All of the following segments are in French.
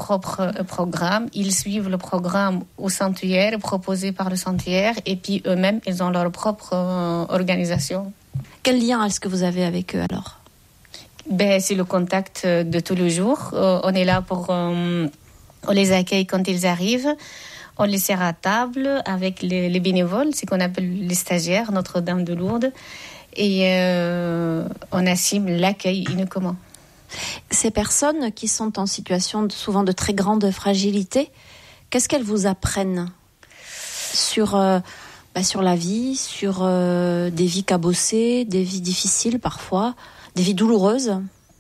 propre programme. Ils suivent le programme au sanctuaire, proposé par le sanctuaire, et puis eux-mêmes, ils ont leur propre organisation. Quel lien est-ce que vous avez avec eux alors ? C'est le contact de tous les jours. On est là pour... on les accueille quand ils arrivent. On les sert à table avec les bénévoles, c'est qu'on appelle les stagiaires, Notre-Dame de Lourdes. Et on assume l'accueil uniquement. Ces personnes qui sont en situation souvent de très grande fragilité, qu'est-ce qu'elles vous apprennent sur la vie, sur des vies cabossées, des vies difficiles parfois, des vies douloureuses ?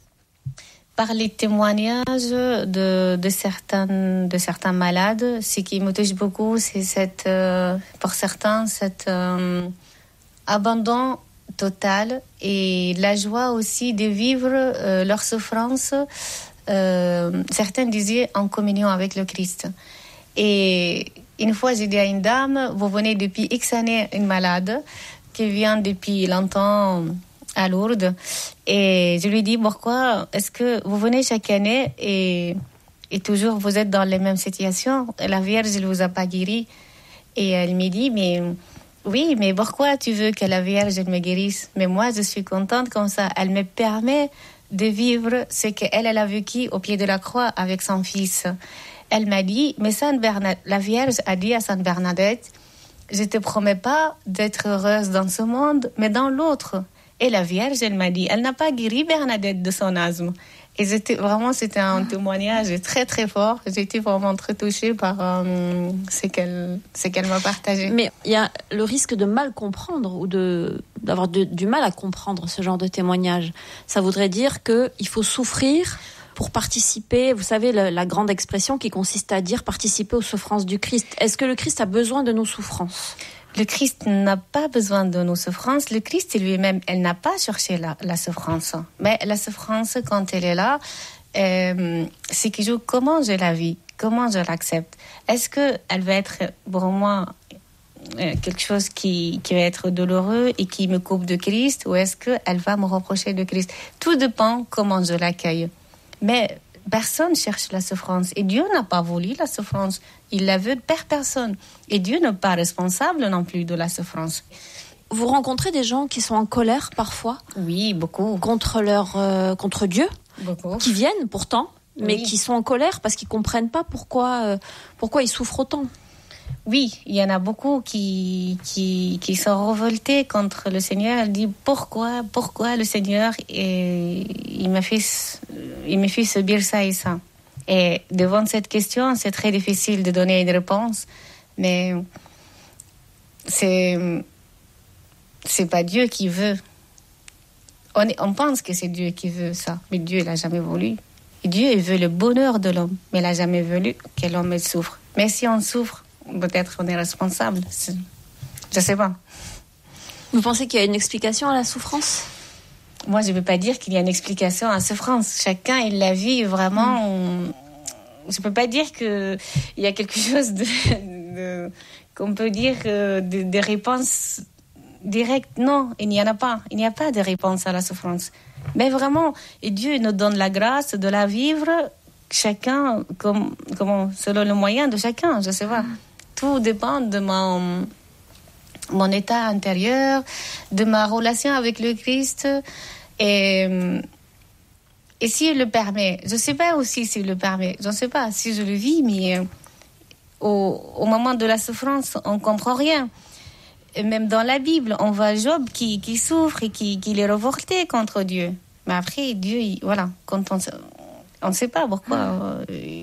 Par les témoignages de certains malades, ce qui me touche beaucoup, c'est pour certains, cet abandon total et la joie aussi de vivre leur souffrance. Certains disaient en communion avec le Christ. Et une fois, j'ai dit à une dame, vous venez depuis X années une malade qui vient depuis longtemps à Lourdes, et je lui dis pourquoi est-ce que vous venez chaque année et toujours vous êtes dans les mêmes situations, la Vierge ne vous a pas guéri. Et elle me dit mais pourquoi tu veux que la Vierge me guérisse? Mais moi je suis contente comme ça, elle me permet de vivre ce qu'elle a vécu au pied de la croix avec son fils. Elle m'a dit, mais la Vierge a dit à Sainte Bernadette, je te promets pas d'être heureuse dans ce monde mais dans l'autre. Et la Vierge, elle m'a dit, elle n'a pas guéri Bernadette de son asthme. Et c'était un témoignage très très fort. J'étais vraiment très touchée par ce qu'elle m'a partagé. Mais il y a le risque de mal comprendre ou d'avoir du mal à comprendre ce genre de témoignage. Ça voudrait dire qu'il faut souffrir pour participer. Vous savez, la grande expression qui consiste à dire participer aux souffrances du Christ. Est-ce que le Christ a besoin de nos souffrances ? Le Christ n'a pas besoin de nos souffrances. Le Christ lui-même, elle n'a pas cherché la souffrance. Mais la souffrance, quand elle est là, c'est que comment je la vis, comment je l'accepte. Est-ce qu'elle va être pour moi quelque chose qui va être douloureux et qui me coupe de Christ, ou est-ce qu'elle va me reprocher de Christ? Tout dépend comment je l'accueille. Mais personne cherche la souffrance. Et Dieu n'a pas voulu la souffrance. Il la veut par personne. Et Dieu n'est pas responsable non plus de la souffrance. Vous rencontrez des gens qui sont en colère parfois ? Oui, beaucoup. Contre Dieu ? Beaucoup. Qui viennent pourtant, mais oui. Qui sont en colère parce qu'ils ne comprennent pas pourquoi ils souffrent autant. Oui, il y en a beaucoup qui sont révoltés contre le Seigneur. Elle dit pourquoi le Seigneur il me fait subir ça et ça. Et devant cette question, c'est très difficile de donner une réponse, mais c'est pas Dieu qui veut. On pense que c'est Dieu qui veut ça, mais Dieu il a jamais voulu. Et Dieu il veut le bonheur de l'homme, mais il a jamais voulu que l'homme souffre. Mais si on souffre, peut-être on est responsable. Je sais pas. Vous pensez qu'il y a une explication à la souffrance ? Moi, je ne veux pas dire qu'il y a une explication à la souffrance. Chacun, il la vit vraiment. Je ne peux pas dire qu'il y a quelque chose qu'on peut dire de réponse directe. Non, il n'y en a pas. Il n'y a pas de réponse à la souffrance. Mais vraiment, et Dieu nous donne la grâce de la vivre, chacun, selon le moyen de chacun, je ne sais pas. Tout dépend de mon état intérieur, de ma relation avec le Christ. Et s'il le permet, je ne sais pas aussi s'il le permet, je ne sais pas si je le vis, mais au moment de la souffrance, on ne comprend rien. Et même dans la Bible, on voit Job qui souffre et qui est révolté contre Dieu. Mais après, Dieu, voilà, quand on ne sait pas pourquoi.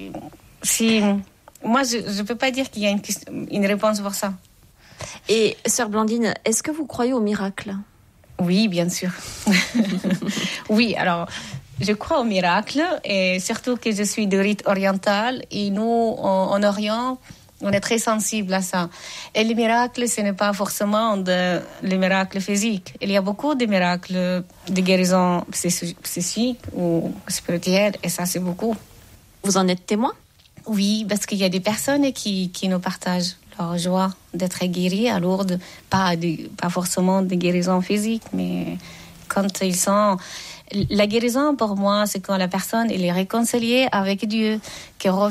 Moi, je ne peux pas dire qu'il y a une réponse pour ça. Et sœur Blandine, est-ce que vous croyez au miracle ? Oui, bien sûr. Oui, alors, je crois au miracle, et surtout que je suis de rite oriental, et nous, en Orient, on est très sensible à ça. Et le miracle, ce n'est pas forcément le miracle physique. Il y a beaucoup de miracles de guérison psychique ou spirituelle, et ça, c'est beaucoup. Vous en êtes témoin ? Oui, parce qu'il y a des personnes qui nous partagent leur joie d'être guéris à Lourdes, pas forcément de guérison physique, mais quand ils sont... La guérison, pour moi, c'est quand la personne elle est réconciliée avec Dieu, qui